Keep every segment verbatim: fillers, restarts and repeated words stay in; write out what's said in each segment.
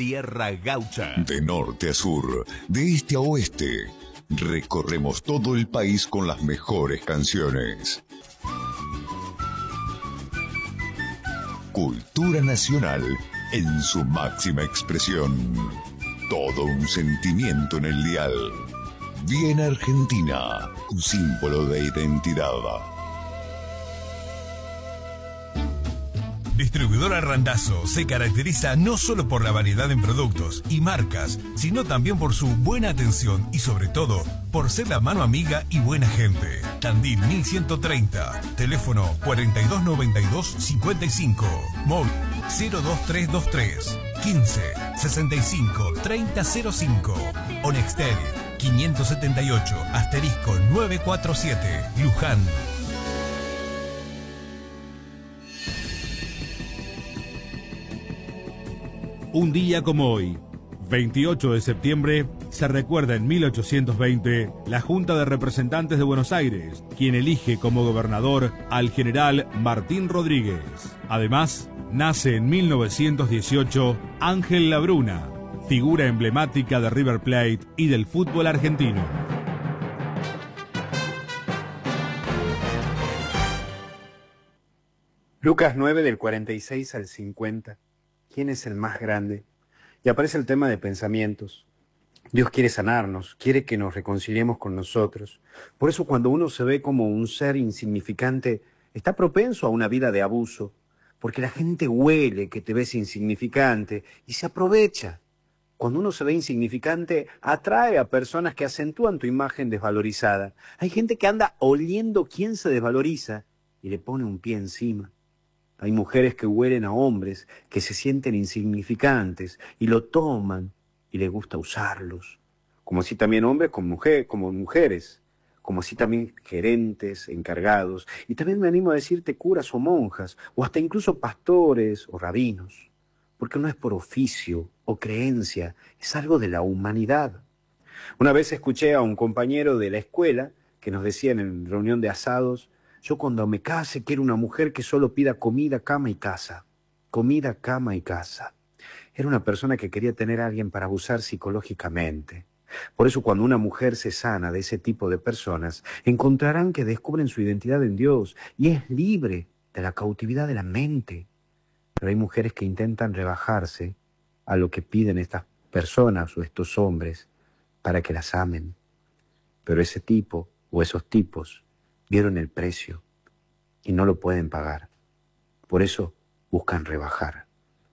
tierra gaucha. De norte a sur, de este a oeste, recorremos todo el país con las mejores canciones. Cultura nacional en su máxima expresión. Todo un sentimiento en el dial. Bien Argentina, un símbolo de identidad. Distribuidora Randazzo se caracteriza no solo por la variedad en productos y marcas, sino también por su buena atención y sobre todo por ser la mano amiga y buena gente. Tandil mil ciento treinta, teléfono cuarenta y dos noventa y dos cincuenta y cinco, móvil cero dos tres dos tres quince sesenta y cinco treinta cero cinco, Onextel quinientos setenta y ocho asterisco novecientos cuarenta y siete, Luján. Un día como hoy, veintiocho de septiembre, se recuerda en mil ochocientos veinte la Junta de Representantes de Buenos Aires, quien elige como gobernador al general Martín Rodríguez. Además, nace en mil novecientos dieciocho Ángel Labruna, figura emblemática de River Plate y del fútbol argentino. Lucas nueve del cuarenta y seis al cincuenta. ¿Quién es el más grande? Y aparece el tema de pensamientos. Dios quiere sanarnos, quiere que nos reconciliemos con nosotros. Por eso cuando uno se ve como un ser insignificante, está propenso a una vida de abuso, porque la gente huele que te ves insignificante y se aprovecha. Cuando uno se ve insignificante, atrae a personas que acentúan tu imagen desvalorizada. Hay gente que anda oliendo quién se desvaloriza y le pone un pie encima. Hay mujeres que huelen a hombres que se sienten insignificantes y lo toman y les gusta usarlos. Como así también hombres con mujer, como mujeres, como así también gerentes, encargados. Y también me animo a decirte curas o monjas, o hasta incluso pastores o rabinos. Porque no es por oficio o creencia, es algo de la humanidad. Una vez escuché a un compañero de la escuela que nos decía en reunión de asados: yo cuando me case quiero una mujer que solo pida comida, cama y casa. Comida, cama y casa. Era una persona que quería tener a alguien para abusar psicológicamente. Por eso cuando una mujer se sana de ese tipo de personas, encontrarán que descubren su identidad en Dios y es libre de la cautividad de la mente. Pero hay mujeres que intentan rebajarse a lo que piden estas personas o estos hombres para que las amen. Pero ese tipo o esos tipos vieron el precio y no lo pueden pagar. Por eso buscan rebajar.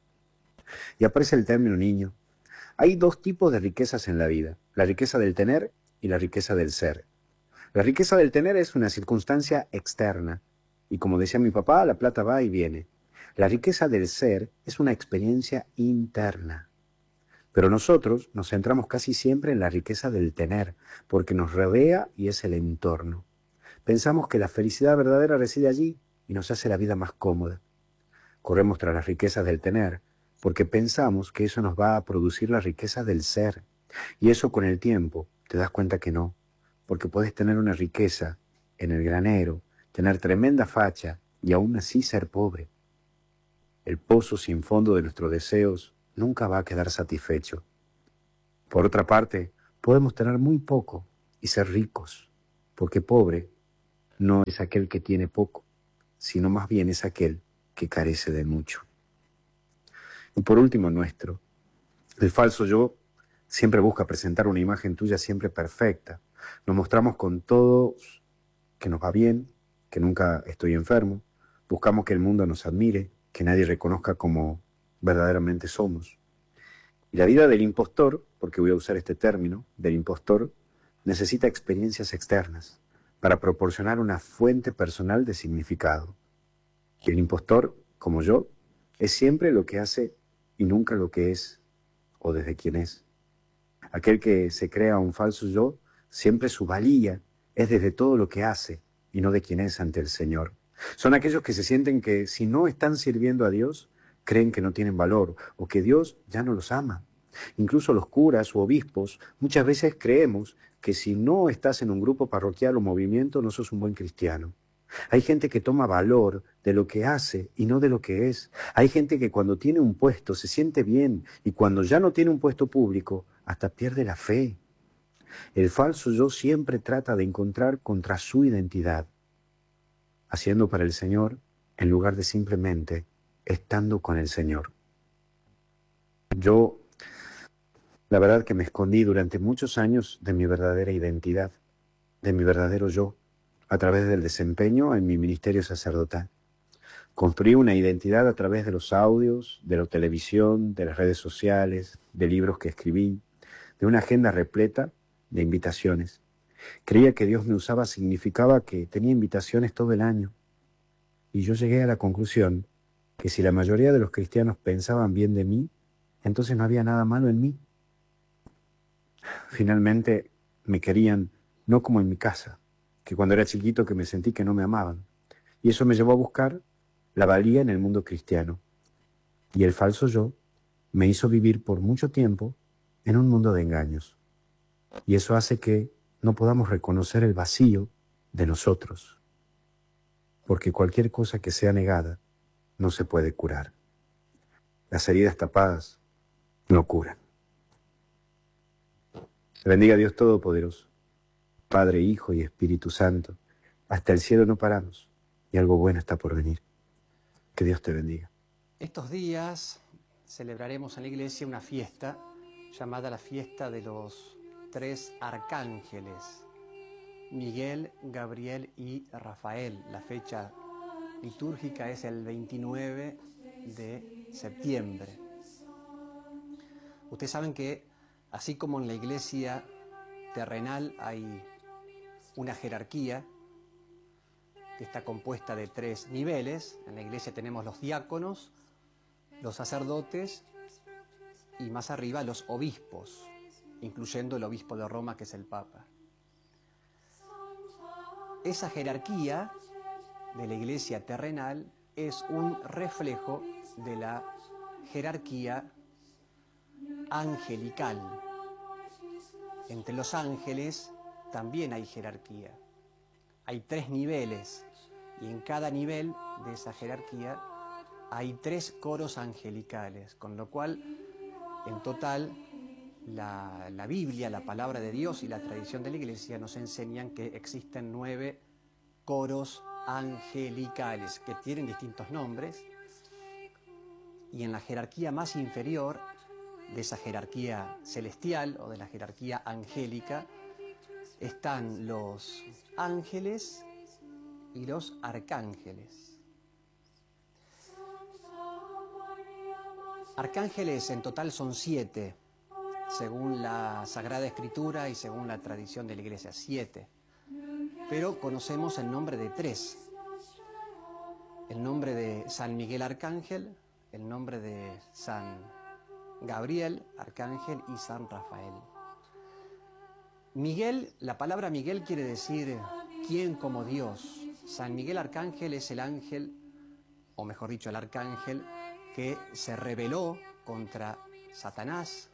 Y aparece el término niño. Hay dos tipos de riquezas en la vida: la riqueza del tener y la riqueza del ser. La riqueza del tener es una circunstancia externa. Y como decía mi papá, la plata va y viene. La riqueza del ser es una experiencia interna. Pero nosotros nos centramos casi siempre en la riqueza del tener, porque nos rodea y es el entorno. Pensamos que la felicidad verdadera reside allí y nos hace la vida más cómoda. Corremos tras las riquezas del tener porque pensamos que eso nos va a producir la riqueza del ser. Y eso con el tiempo te das cuenta que no, porque puedes tener una riqueza en el granero, tener tremenda facha y aún así ser pobre. El pozo sin fondo de nuestros deseos nunca va a quedar satisfecho. Por otra parte, podemos tener muy poco y ser ricos, porque pobre no es aquel que tiene poco, sino más bien es aquel que carece de mucho. Y por último, nuestro. El falso yo siempre busca presentar una imagen tuya siempre perfecta. Nos mostramos con todos que nos va bien, que nunca estoy enfermo. Buscamos que el mundo nos admire, que nadie reconozca como verdaderamente somos. Y la vida del impostor, porque voy a usar este término, del impostor, necesita experiencias externas para proporcionar una fuente personal de significado. Y el impostor, como yo, es siempre lo que hace y nunca lo que es o desde quién es. Aquel que se crea un falso yo, siempre su valía es desde todo lo que hace y no de quién es ante el Señor. Son aquellos que se sienten que si no están sirviendo a Dios, creen que no tienen valor o que Dios ya no los ama. Incluso los curas u obispos muchas veces creemos que si no estás en un grupo parroquial o movimiento no sos un buen cristiano. Hay gente que toma valor de lo que hace y no de lo que es. Hay gente que cuando tiene un puesto se siente bien y cuando ya no tiene un puesto público hasta pierde la fe. El falso yo siempre trata de encontrar contra su identidad, haciendo para el Señor en lugar de simplemente estando con el Señor. Yo, la verdad que me escondí durante muchos años de mi verdadera identidad, de mi verdadero yo, a través del desempeño en mi ministerio sacerdotal. Construí una identidad a través de los audios, de la televisión, de las redes sociales, de libros que escribí, de una agenda repleta de invitaciones. Creía que Dios me usaba significaba que tenía invitaciones todo el año. Y yo llegué a la conclusión que si la mayoría de los cristianos pensaban bien de mí, entonces no había nada malo en mí. Finalmente me querían no como en mi casa, que cuando era chiquito que me sentí que no me amaban. Y eso me llevó a buscar la valía en el mundo cristiano. Y el falso yo me hizo vivir por mucho tiempo en un mundo de engaños. Y eso hace que no podamos reconocer el vacío de nosotros. Porque cualquier cosa que sea negada no se puede curar. Las heridas tapadas no curan. Te bendiga Dios Todopoderoso, Padre, Hijo y Espíritu Santo. Hasta el cielo no paramos y algo bueno está por venir. Que Dios te bendiga. Estos días celebraremos en la iglesia una fiesta llamada la fiesta de los tres arcángeles, Miguel, Gabriel y Rafael. La fecha litúrgica es el veintinueve de septiembre. Ustedes saben que así como en la iglesia terrenal hay una jerarquía que está compuesta de tres niveles. En la iglesia tenemos los diáconos, los sacerdotes y más arriba los obispos, incluyendo el obispo de Roma, que es el Papa. Esa jerarquía de la iglesia terrenal es un reflejo de la jerarquía angelical. Entre los ángeles también hay jerarquía. Hay tres niveles y en cada nivel de esa jerarquía hay tres coros angelicales, con lo cual en total la, la Biblia, la palabra de Dios y la tradición de la iglesia nos enseñan que existen nueve coros angelicales que tienen distintos nombres, y en la jerarquía más inferior de esa jerarquía celestial o de la jerarquía angélica están los ángeles y los arcángeles. Arcángeles en total son siete, según la Sagrada Escritura y según la tradición de la Iglesia, siete. Pero conocemos el nombre de tres. El nombre de San Miguel Arcángel, el nombre de San Gabriel Arcángel y San Rafael. Miguel, la palabra Miguel quiere decir ¿quién como Dios? San Miguel Arcángel es el ángel, o mejor dicho, el arcángel que se rebeló contra Satanás.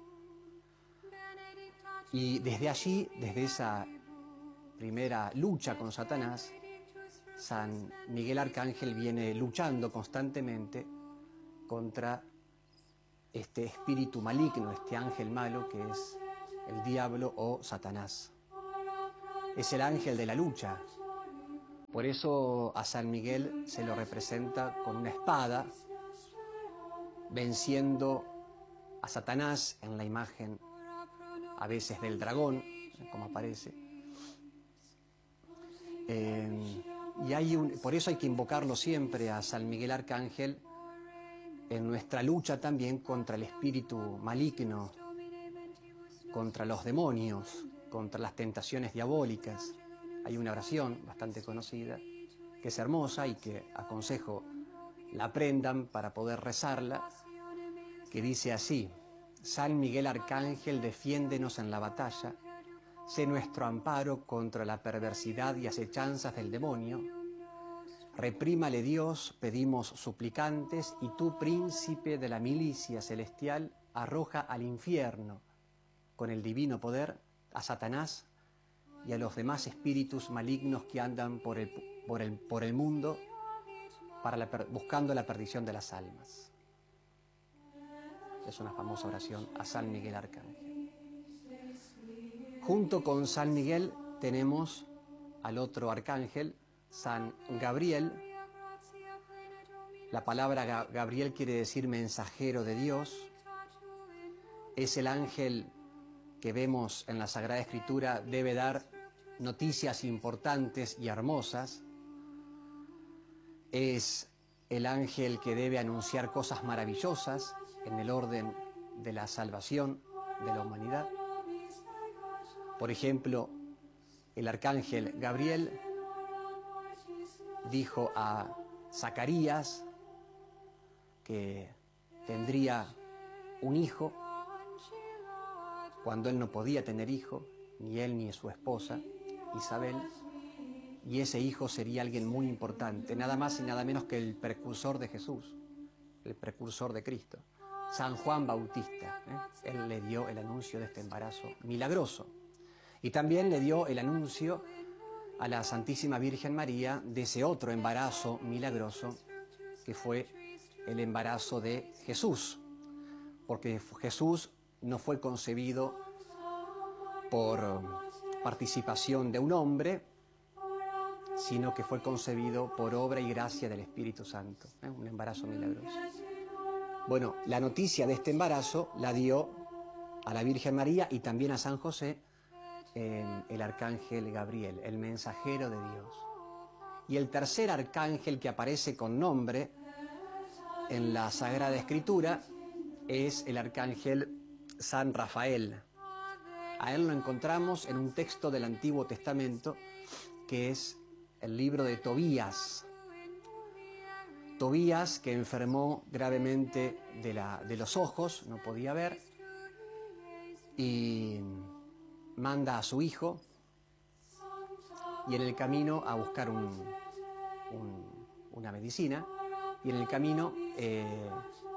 Y desde allí, desde esa primera lucha con Satanás, San Miguel Arcángel viene luchando constantemente contra este espíritu maligno, este ángel malo que es el diablo o Satanás. Es el ángel de la lucha. Por eso a San Miguel se lo representa con una espada, venciendo a Satanás en la imagen a veces del dragón, como aparece. Eh, y hay un, por eso hay que invocarlo siempre a San Miguel Arcángel en nuestra lucha también contra el espíritu maligno, contra los demonios, contra las tentaciones diabólicas. Hay una oración bastante conocida, que es hermosa y que aconsejo la aprendan para poder rezarla, que dice así: San Miguel Arcángel, defiéndenos en la batalla, sé nuestro amparo contra la perversidad y acechanzas del demonio. Reprímale Dios, pedimos suplicantes, y tú, príncipe de la milicia celestial, arroja al infierno, con el divino poder, a Satanás y a los demás espíritus malignos que andan por el, por el, por el mundo para la, buscando la perdición de las almas. Es una famosa oración a San Miguel Arcángel. Junto con San Miguel tenemos al otro arcángel, San Gabriel. La palabra Gabriel quiere decir mensajero de Dios. Es el ángel que vemos en la Sagrada Escritura, debe dar noticias importantes y hermosas. Es el ángel que debe anunciar cosas maravillosas en el orden de la salvación de la humanidad. Por ejemplo, el arcángel Gabriel dijo a Zacarías que tendría un hijo cuando él no podía tener hijo, ni él ni su esposa, Isabel, y ese hijo sería alguien muy importante, nada más y nada menos que el precursor de Jesús, el precursor de Cristo, San Juan Bautista. ¿eh? Él le dio el anuncio de este embarazo milagroso. Y también le dio el anuncio a la Santísima Virgen María de ese otro embarazo milagroso, que fue el embarazo de Jesús, porque Jesús no fue concebido por participación de un hombre, sino que fue concebido por obra y gracia del Espíritu Santo, ¿eh? Un embarazo milagroso. Bueno, la noticia de este embarazo la dio a la Virgen María y también a San José eh, el arcángel Gabriel, el mensajero de Dios. Y el tercer arcángel que aparece con nombre en la Sagrada Escritura es el arcángel San Rafael. A él lo encontramos en un texto del Antiguo Testamento que es el libro de Tobías. Tobías, que enfermó gravemente de, la, de los ojos, no podía ver, y manda a su hijo y en el camino a buscar un, un, una medicina, y en el camino eh,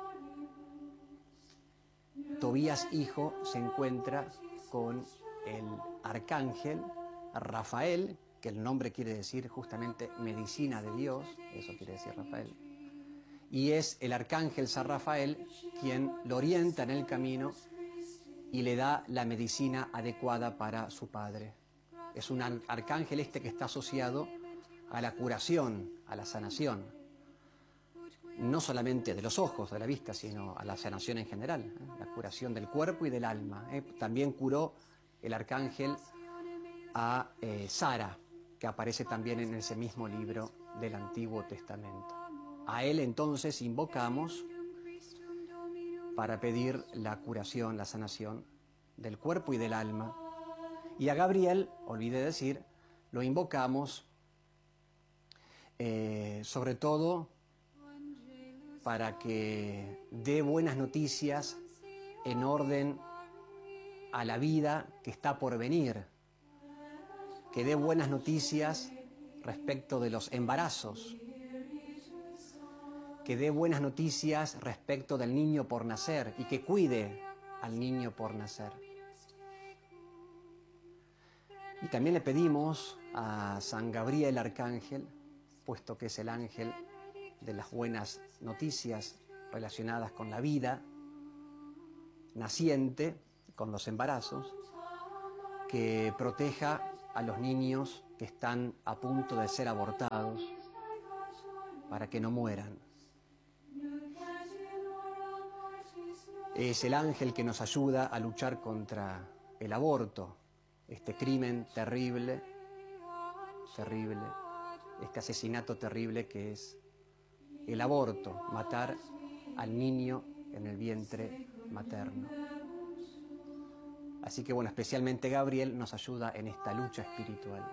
Tobías, hijo, se encuentra con el arcángel Rafael, que el nombre quiere decir justamente medicina de Dios, eso quiere decir Rafael, y es el arcángel San Rafael quien lo orienta en el camino y le da la medicina adecuada para su padre. Es un arcángel este que está asociado a la curación, a la sanación, no solamente de los ojos, de la vista, sino a la sanación en general, ¿eh? La curación del cuerpo y del alma. ¿eh? También curó el arcángel a eh, Sara, que aparece también en ese mismo libro del Antiguo Testamento. A él entonces invocamos para pedir la curación, la sanación del cuerpo y del alma. Y a Gabriel, olvidé decir, lo invocamos eh, sobre todo para que dé buenas noticias en orden a la vida que está por venir, que dé buenas noticias respecto de los embarazos, que dé buenas noticias respecto del niño por nacer y que cuide al niño por nacer. Y también le pedimos a San Gabriel Arcángel, puesto que es el ángel de las buenas noticias relacionadas con la vida naciente, con los embarazos, que proteja a los niños que están a punto de ser abortados para que no mueran. Es el ángel que nos ayuda a luchar contra el aborto, este crimen terrible, terrible, este asesinato terrible que es el aborto, matar al niño en el vientre materno. Así que bueno, especialmente Gabriel nos ayuda en esta lucha espiritual.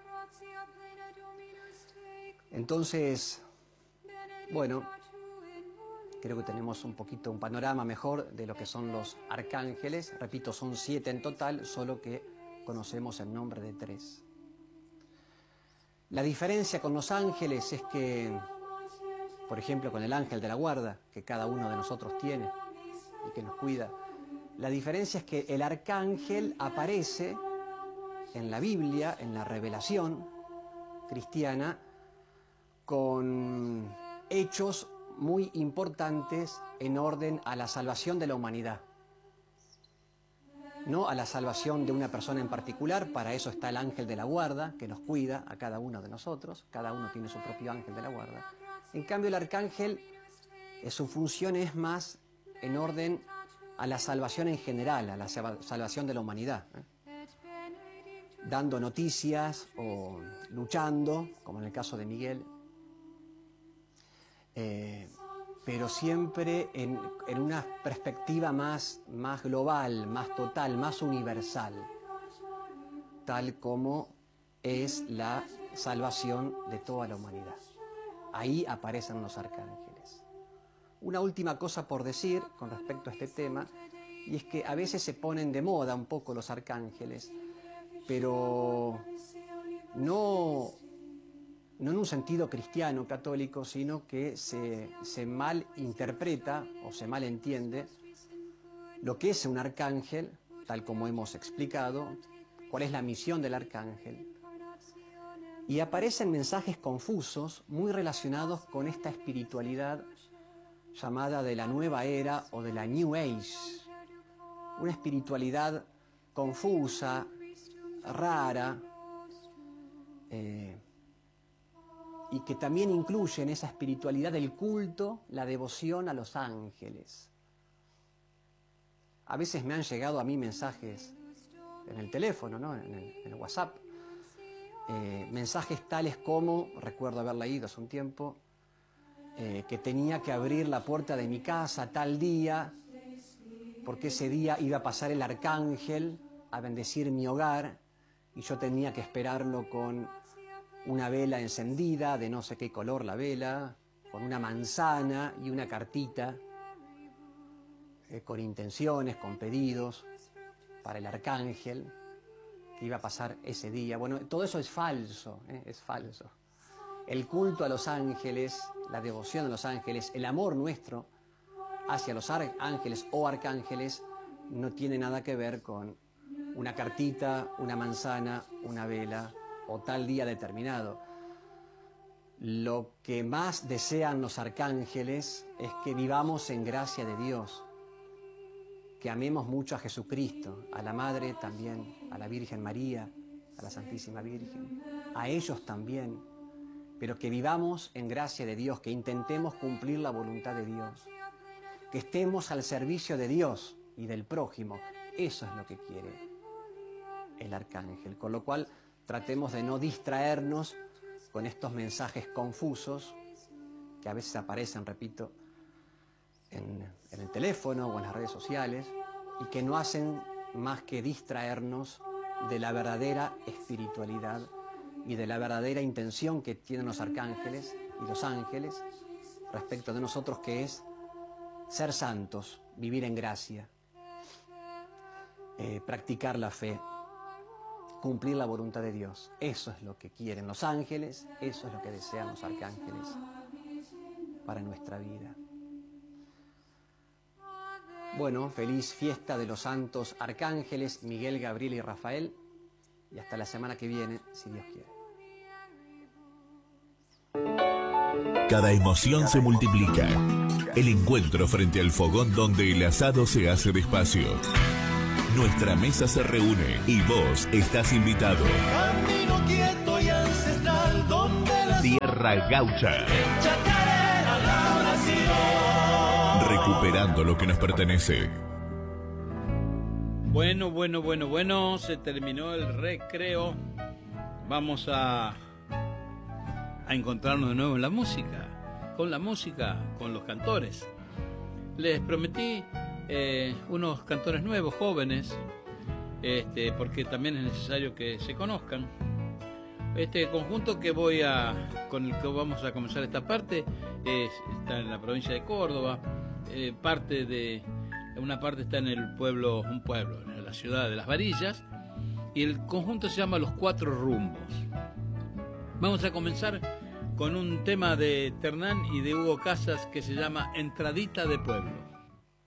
Entonces, bueno, creo que tenemos un poquito un panorama mejor de lo que son los arcángeles. Repito, son siete en total, solo que conocemos el nombre de tres. La diferencia con los ángeles es que, por ejemplo, con el ángel de la guarda, que cada uno de nosotros tiene y que nos cuida, la diferencia es que el arcángel aparece en la Biblia, en la revelación cristiana, con hechos muy importantes en orden a la salvación de la humanidad. No a la salvación de una persona en particular, para eso está el ángel de la guarda, que nos cuida a cada uno de nosotros, cada uno tiene su propio ángel de la guarda. En cambio, el arcángel, eh, su función es más en orden a la salvación en general, a la salvación de la humanidad, ¿eh? Dando noticias o luchando, como en el caso de Miguel, eh, pero siempre en, en una perspectiva más, más global, más total, más universal, tal como es la salvación de toda la humanidad. Ahí aparecen los arcángeles. Una última cosa por decir con respecto a este tema, y es que a veces se ponen de moda un poco los arcángeles, pero no, no en un sentido cristiano, católico, sino que se, se mal interpreta o se mal entiende lo que es un arcángel, tal como hemos explicado, cuál es la misión del arcángel. Y aparecen mensajes confusos muy relacionados con esta espiritualidad llamada de la nueva era o de la New Age. Una espiritualidad confusa, rara, eh, y que también incluye en esa espiritualidad el culto, la devoción a los ángeles. A veces me han llegado a mí mensajes en el teléfono, ¿no? en, el, en el WhatsApp, eh, mensajes tales como, recuerdo haber leído hace un tiempo, eh, que tenía que abrir la puerta de mi casa tal día, porque ese día iba a pasar el arcángel a bendecir mi hogar, y yo tenía que esperarlo con una vela encendida, de no sé qué color la vela, con una manzana y una cartita, eh, con intenciones, con pedidos para el arcángel que iba a pasar ese día. Bueno, todo eso es falso, ¿eh? es falso. El culto a los ángeles, la devoción a los ángeles, el amor nuestro hacia los ángeles o arcángeles no tiene nada que ver con una cartita, una manzana, una vela o tal día determinado. Lo que más desean los arcángeles es que vivamos en gracia de Dios, que amemos mucho a Jesucristo, a la Madre también, a la Virgen María, a la Santísima Virgen, a ellos también, pero que vivamos en gracia de Dios, que intentemos cumplir la voluntad de Dios, que estemos al servicio de Dios y del prójimo. Eso es lo que quiere el arcángel, con lo cual tratemos de no distraernos con estos mensajes confusos que a veces aparecen, repito, en, en el teléfono o en las redes sociales y que no hacen más que distraernos de la verdadera espiritualidad y de la verdadera intención que tienen los arcángeles y los ángeles respecto de nosotros, que es ser santos, vivir en gracia, eh, practicar la fe, cumplir la voluntad de Dios. Eso es lo que quieren los ángeles, eso es lo que desean los arcángeles para nuestra vida. Bueno, feliz fiesta de los santos arcángeles Miguel, Gabriel y Rafael, y hasta la semana que viene, si Dios quiere. Cada emoción se multiplica. El encuentro frente al fogón donde el asado se hace despacio. Nuestra mesa se reúne y vos estás invitado. Camino quieto y ancestral donde la Tierra Gaucha. Recuperando lo que nos pertenece. Bueno, bueno, bueno, bueno, se terminó el recreo. Vamos a, a encontrarnos de nuevo en la música, con la música, con los cantores. Les prometí eh, unos cantores nuevos, jóvenes, este, porque también es necesario que se conozcan. Este conjunto que voy a, con el que vamos a comenzar esta parte, es, está en la provincia de Córdoba. Eh, parte de una parte está en el pueblo, un pueblo, en la ciudad de Las Varillas, y el conjunto se llama Los Cuatro Rumbos. Vamos a comenzar con un tema de Ternán y de Hugo Casas que se llama Entradita de Pueblo.